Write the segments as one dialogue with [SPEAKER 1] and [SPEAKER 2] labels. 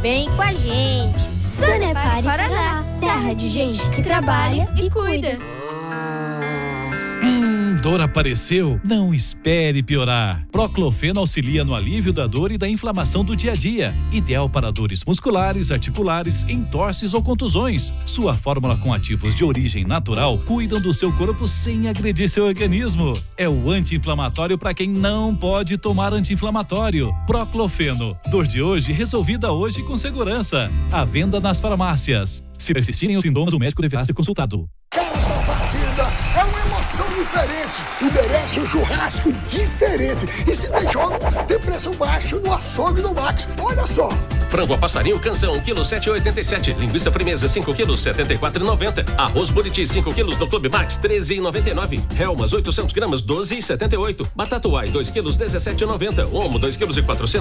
[SPEAKER 1] bem com a gente.
[SPEAKER 2] Sanepar Paraná, terra de gente que trabalha e cuida.
[SPEAKER 3] Dor apareceu? Não espere piorar. Proclofeno auxilia no alívio da dor e da inflamação do dia a dia. Ideal para dores musculares, articulares, entorses ou contusões. Sua fórmula com ativos de origem natural cuidam do seu corpo sem agredir seu organismo. É o anti-inflamatório para quem não pode tomar anti-inflamatório. Proclofeno. Dor de hoje resolvida hoje com segurança. À venda nas farmácias. Se persistirem os sintomas, o médico deverá ser consultado.
[SPEAKER 4] É uma emoção diferente e merece um churrasco diferente. E se tem jogo, tem preço baixo no açougue do Max. Olha só.
[SPEAKER 5] Frango a passarinho Canção, 1 kg 7,87. Linguiça frimeza, 5 kg 74,90. Arroz Buriti, 5 kg no Clube Max, 13,99. Helmas, 800 gramas, 12,78. Batata Uai, 2 kg 17,90. Omo, 2 kg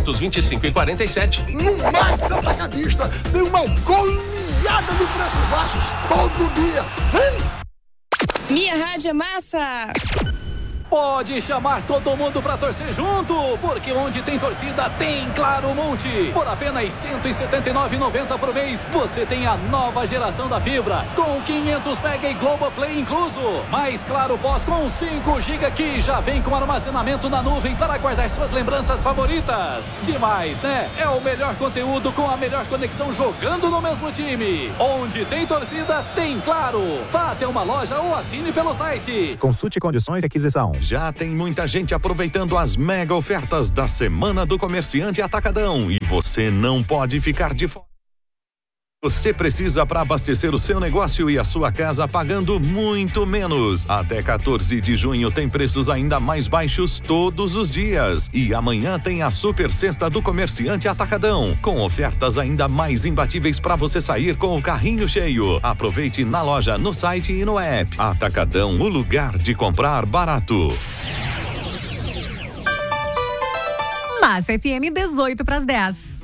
[SPEAKER 5] 425,47.
[SPEAKER 4] No Max Atacadista tem uma goleada de preços baixos todo dia. Vem!
[SPEAKER 6] Minha rádio é massa!
[SPEAKER 3] Pode chamar todo mundo pra torcer junto, porque onde tem torcida tem Claro Multi. Por apenas R$ 179,90 por mês, você tem a nova geração da fibra, com 500 mega e Globoplay incluso. Mais Claro Pós com 5 GB que já vem com armazenamento na nuvem para guardar suas lembranças favoritas. Demais, né? É o melhor conteúdo com a melhor conexão jogando no mesmo time. Onde tem torcida, tem Claro. Vá até uma loja ou assine pelo site.
[SPEAKER 7] Consulte condições de aquisição.
[SPEAKER 8] Já tem muita gente aproveitando as mega ofertas da Semana do Comerciante Atacadão e você não pode ficar de fora. Você precisa para abastecer o seu negócio e a sua casa pagando muito menos. Até 14 de junho tem preços ainda mais baixos todos os dias. E amanhã tem a Super Sexta do Comerciante Atacadão, com ofertas ainda mais imbatíveis para você sair com o carrinho cheio. Aproveite na loja, no site e no app. Atacadão, o lugar de comprar barato.
[SPEAKER 9] Massa FM 18 para as 10.